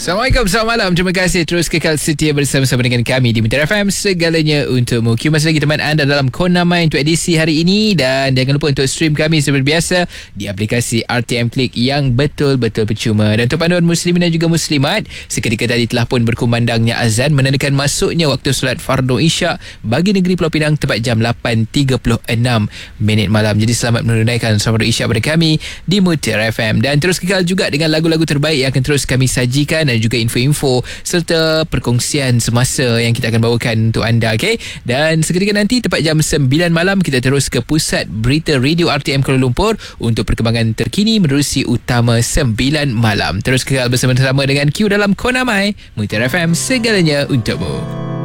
Assalamualaikum, selamat malam. Terima kasih terus kekal setia bersama-sama dengan kami di Mutiara FM, segalanya untukmu. Masih lagi teman anda dalam Kona Mai untuk edisi hari ini. Dan jangan lupa untuk stream kami seperti biasa di aplikasi RTM Click yang betul-betul percuma. Dan untuk panduan muslimin dan juga muslimat, seketika tadi telah pun berkumandangnya azan menandakan masuknya waktu solat fardu isyak bagi negeri Pulau Pinang tepat jam 8.36 minit malam. Jadi selamat menunaikan solat fardu isyak pada kami di Mutiara FM. Dan terus kekal juga dengan lagu-lagu terbaik yang akan terus kami sajikan dan juga info-info serta perkongsian semasa yang kita akan bawakan untuk anda, okay? Dan seketika nanti tepat jam 9 malam kita terus ke pusat berita Radio RTM Kuala Lumpur untuk perkembangan terkini menerusi utama 9 malam. Terus kekal bersama-sama dengan Q dalam Kona Mai, Mutiara FM, segalanya untukmu.